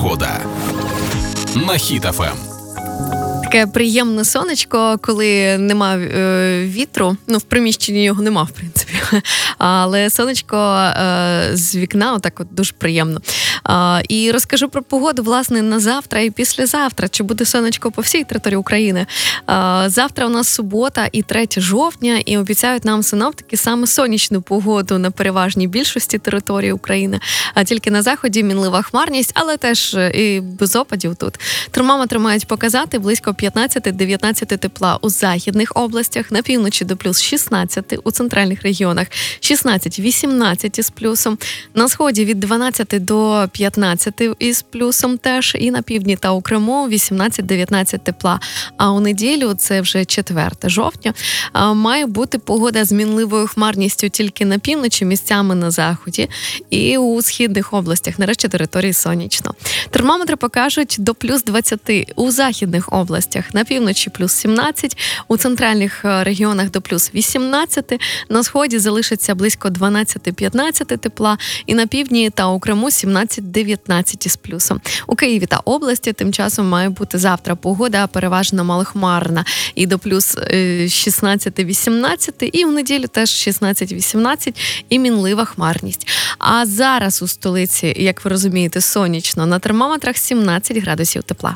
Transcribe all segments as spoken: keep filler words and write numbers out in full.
Погода на Хіт еф ем. Таке приємне сонечко, коли нема е, вітру. Ну, в приміщенні його нема, в принципі. Але сонечко е, з вікна, отак от дуже приємно. Е, і розкажу про погоду, власне, на завтра і післязавтра. Чи буде сонечко по всій території України. Е, завтра у нас субота і третє жовтня, і обіцяють нам синоптики саме сонячну погоду на переважній більшості території України. А тільки на заході мінлива хмарність, але теж і без опадів тут. Термометри мають показати близько п'ятнадцять-дев'ятнадцять тепла у західних областях, на півночі до плюс шістнадцять, у центральних регіонах шістнадцять-вісімнадцять із плюсом, на сході від дванадцять до п'ятнадцять із плюсом теж, і на півдні та у Криму вісімнадцять-дев'ятнадцять тепла. А у неділю, це вже четверте жовтня, має бути погода з мінливою хмарністю тільки на півночі, місцями на заході і у східних областях, нарешті території сонячно. Термометри покажуть до плюс двадцять у західних областях, на півночі плюс сімнадцять, у центральних регіонах до плюс вісімнадцять, на сході залишиться близько дванадцять-п'ятнадцять тепла, і на півдні та у Криму сімнадцять-дев'ятнадцять із плюсом. У Києві та області тим часом має бути завтра погода переважно малохмарна, і до плюс шістнадцять-вісімнадцять, і в неділю теж шістнадцять-вісімнадцять, і мінлива хмарність. А зараз у столиці, як ви розумієте, сонячно, на термометрах сімнадцять градусів тепла.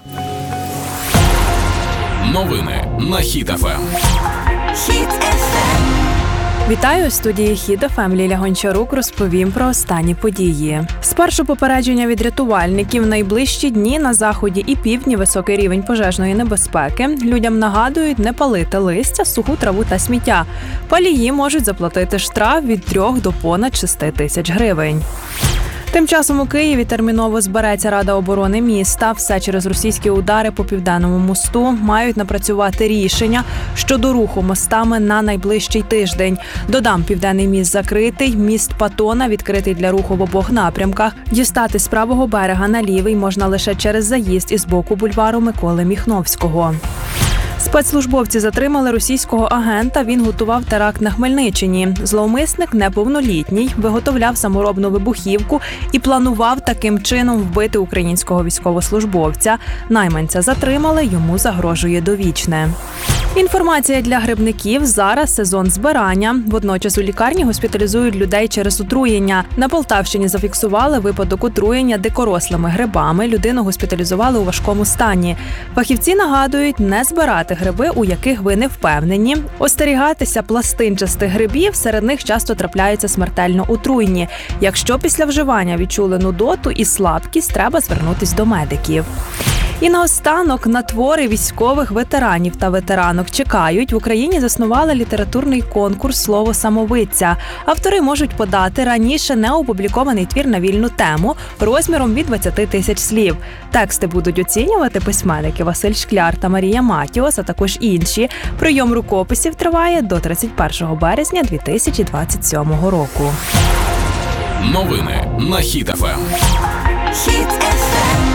Новини на Хіт еф ем. Хіт еф ем. Вітаю, у студії Хіт еф ем. Ліля Гончарук розповім про останні події. Спершу попередження від рятувальників. В найближчі дні на заході і півдні високий рівень пожежної небезпеки. Людям нагадують не палити листя, суху траву та сміття. Палії можуть заплатити штраф від трьох до понад шести тисяч гривень. Тим часом у Києві терміново збереться Рада оборони міста. Все через російські удари по Південному мосту. Мають напрацювати рішення щодо руху мостами на найближчий тиждень. Додам, Південний міст закритий, міст Патона відкритий для руху в обох напрямках. Дістати з правого берега на лівий можна лише через заїзд із боку бульвару Миколи Міхновського. Спецслужбовці затримали російського агента, він готував теракт на Хмельниччині. Зловмисник неповнолітній, виготовляв саморобну вибухівку і планував таким чином вбити українського військовослужбовця. Найманця затримали, йому загрожує довічне. Інформація для грибників. Зараз сезон збирання. Водночас у лікарні госпіталізують людей через отруєння. На Полтавщині зафіксували випадок отруєння дикорослими грибами. Людину госпіталізували у важкому стані. Фахівці нагадують не збирати гриби, у яких ви не впевнені. Остерігатися пластинчастих грибів, серед них часто трапляються смертельно отруйні. Якщо після вживання відчули нудоту і слабкість, треба звернутися до медиків. І наостанок, на твори військових ветеранів та ветеранок чекають. В Україні заснували літературний конкурс «Слово самовидця». Автори можуть подати раніше неопублікований твір на вільну тему розміром від двадцять тисяч слів. Тексти будуть оцінювати письменники Василь Шкляр та Марія Матіос, а також інші. Прийом рукописів триває до тридцять першого березня дві тисячі двадцять сьомого року. Новини на Хіт еф ем. Хіт еф ем.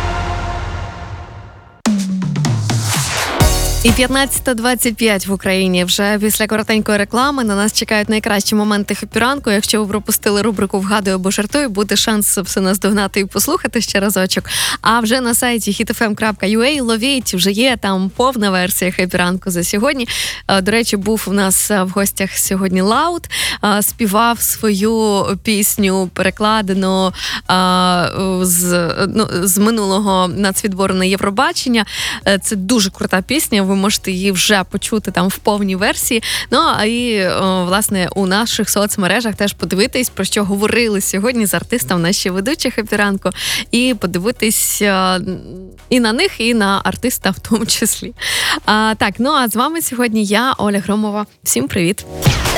І п'ятнадцята двадцять п'ять в Україні. Вже після коротенької реклами на нас чекають найкращі моменти хеппі-ранку. Якщо ви пропустили рубрику «Вгадую або жартую», буде шанс все наздогнати і послухати ще разочок. А вже на сайті хіт еф ем крапка ю а ловіть, вже є там повна версія хеппі-ранку за сьогодні. До речі, був у нас в гостях сьогодні Лаут, співав свою пісню, перекладену з, ну, з минулого нацвідбору на Євробачення. Це дуже крута пісня, ви можете її вже почути там в повній версії. Ну, а і, власне, у наших соцмережах теж подивитись, про що говорили сьогодні з артистом наші ведучі хеппі-ранку, і подивитись і на них, і на артиста в тому числі. А, так, ну а з вами сьогодні я, Оля Громова. Всім привіт!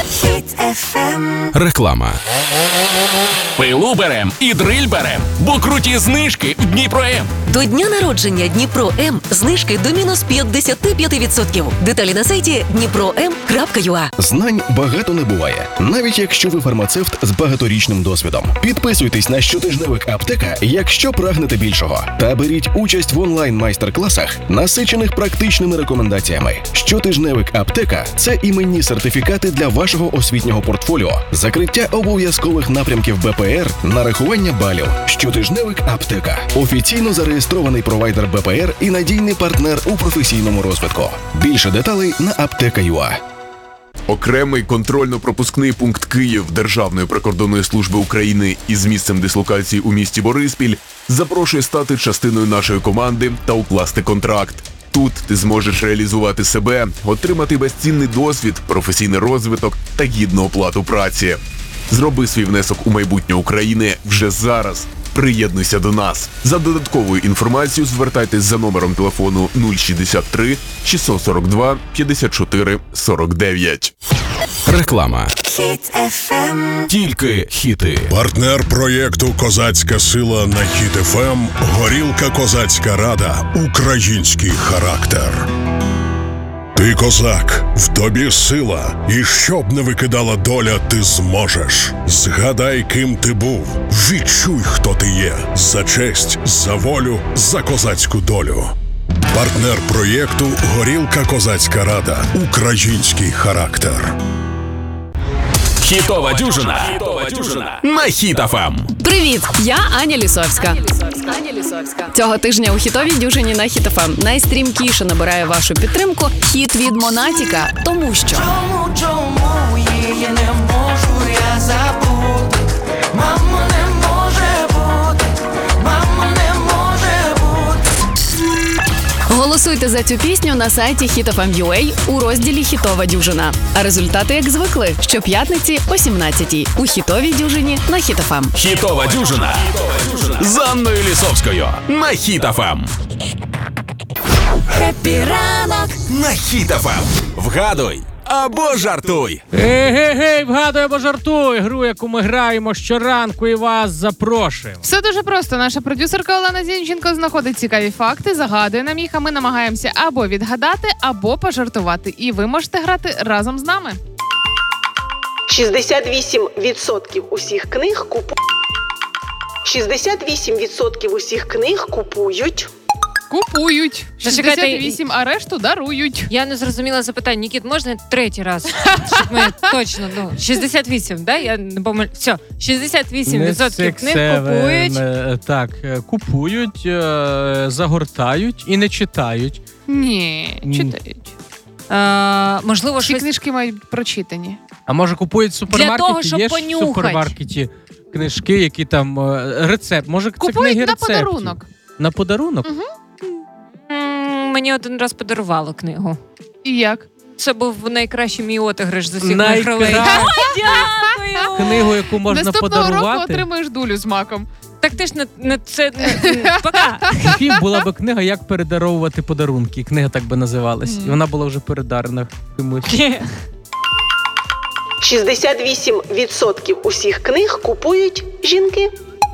Реклама. Пилу берем і дриль берем, бо круті знижки в Дніпром. До дня народження Дніпро М знижки до мінус п'ятдесят п'ять відсотків. Деталі на сайті дніпро ем крапка ю а. Знань багато не буває, навіть якщо ви фармацевт з багаторічним досвідом. Підписуйтесь на щотижневик Аптека, якщо прагнете більшого. Та беріть участь в онлайн-майстер-класах, насичених практичними рекомендаціями. Щотижневик Аптека – це іменні сертифікати для вашого освітнього портфоліо, закриття обов'язкових напрямків Б П Р, нарахування балів. Щотижневик Аптека – офіційно зареєстрований провайдер Б П Р і надійний партнер у професійному розвитку. Більше деталей на аптека крапка ю а. Окремий контрольно-пропускний пункт Київ Державної прикордонної служби України із місцем дислокації у місті Бориспіль запрошує стати частиною нашої команди та укласти контракт. Тут ти зможеш реалізувати себе, отримати безцінний досвід, професійний розвиток та гідну оплату праці. Зроби свій внесок у майбутнє України вже зараз. Приєднуйся до нас. За додатковою інформацією звертайтесь за номером телефону нуль шістдесят три шістсот сорок два п'ятдесят чотири сорок дев'ять. Реклама. Тільки хіти. Партнер проєкту «Козацька сила» на Хіт еф ем – Горілка Козацька Рада. Український характер. Ти козак, в тобі сила, і щоб не викидала доля, ти зможеш. Згадай, ким ти був, відчуй, хто ти є. За честь, за волю, за козацьку долю. Партнер проєкту «Горілка Козацька Рада. Український характер». Хітова дюжина. Хітова дюжина на Хіт еф ем. Привіт! Я Аня Лісовська. Аня Лісовська. Цього тижня у хітовій дюжині на Хіт еф ем найстрімкіше набирає вашу підтримку хіт від Монатіка, тому що... Чому, чому її не можу я забути? Мамо, не може бути, мамо, не може бути. Голосуйте за цю пісню на сайті хіт еф ем крапка ю а у розділі «Хітова дюжина». А результати, як звикли, щоп'ятниці о сімнадцятій у хітовій дюжині на Хіт еф ем. Хітова дюжина з Анною Лісовською на Хіт еф ем. Хеппі ранок! На Хіт еф ем. Вгадуй або жартуй. Гей-гей-гей, вгадуй або жартуй. Гру, яку ми граємо щоранку і вас запрошуємо. Все дуже просто. Наша продюсерка Олена Зінченко знаходить цікаві факти, загадує нам їх, а ми намагаємося або відгадати, або пожартувати. І ви можете грати разом з нами. шістдесят вісім відсотків усіх книг купують. шістдесят вісім відсотків усіх книг купують. Купують. шістдесят вісім, а решту дарують. Я не зрозуміла запитання. Нікіт, можна третій раз? Щоб ми точно, ну, шістдесят вісім, да? Я не помилю. Все, шістдесят вісім відсотків книг купують. Так, купують, загортають і не читають. Ні, читають. А, можливо, Всі щось... книжки мають прочитані. А може купують в супермаркеті? Для того, щоб є ж понюхать. в супермаркеті книжки, які там рецепт. Може, це купують книги на рецептів? подарунок. На подарунок? Угу. М, Мені один раз подарували книгу. І як? Це був найкращий мій отиграш з усіх моїх Найкращий. ролей. Дякую! Книгу, яку можна Наступного подарувати. року отримаєш дулю з маком. Так ти ж не, не це... Не, пока! Фільм була би книга «Як передаровувати подарунки». Книга так би називалась. Mm. І вона була вже передарена комусь. шістдесят вісім відсотків усіх книг купують жінки.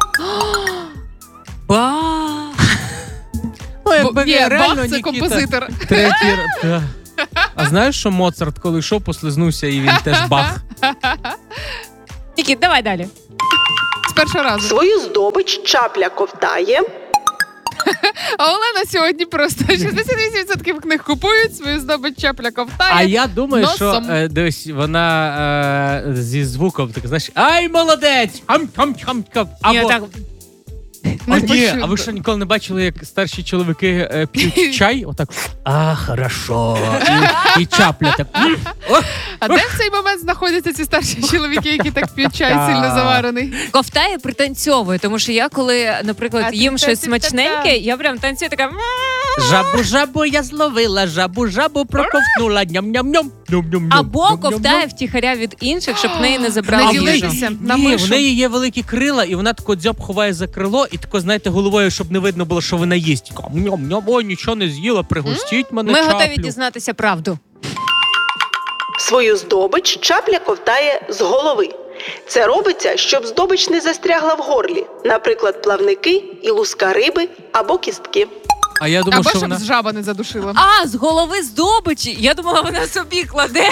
Ба! Ну, якби Ні, реально, Бах – це Нікіта, композитор. Третій... та. А знаєш, що Моцарт, коли йшов, послизнувся, і він теж Бах. Нікіт, давай далі. З першого разу. Свою здобич чапля ковтає. А Олена сьогодні просто шістдесят вісім відсотків книг купують, свою здобич чапля ковтає. А я думаю, носом. що е, дивись, вона е, зі звуком, так, знаєш, ай, молодець! Хам-хам-хам-хам. Або... Ні, так. О, ні, а ви що, ніколи не бачили, як старші чоловіки е, п'ють чай? Отак, а, хорошо. І, і чапля так. А де в цей момент знаходяться ці старші чоловіки, які так п'ють чай сильно заварений? Ковтає, пританцьовує, тому що я коли, наприклад, А їм ти- щось ти- смачненьке, я прям танцюю така... Жабу-жабу я зловила, жабу-жабу проковтнула, ням-ням-ням. Або ковтає втіхаря від інших, щоб неї не забрали Не їжу. ділитися на Ні, мишу. в неї є великі крила, і вона тако дзьоб ховає за крило, і тако, знаєте, головою, щоб не видно було, що вона їсть. Тако, ням-ням, ой, нічого не з'їла, пригостіть мене Ми чаплю. готові дізнатися правду. Свою здобич чапля ковтає з голови. Це робиться, щоб здобич не застрягла в горлі, наприклад, плавники і луска риби або кістки. А я думав, Або що щоб вона... жаба не задушила. А, з голови здобичі. Я думала, вона собі кладе.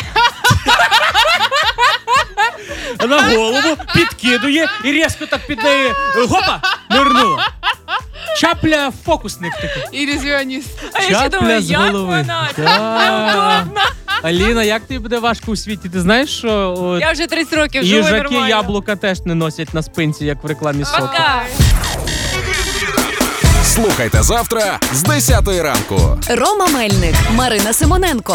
на голову, підкидує і різко так під неї гопа, нирнула. Чапля фокусник такий. Ілюзіоніст. А я ще думаю, з як голови. вона? Да. Неудобно. Аліна, як тобі буде важко у світі? Ти знаєш, що от, Я вже тридцять років живу їжаки нормально. яблука теж не носять на спинці, як в рекламі соку. Пока. Слухайте завтра з десятої ранку. Рома Мельник, Марина Симоненко.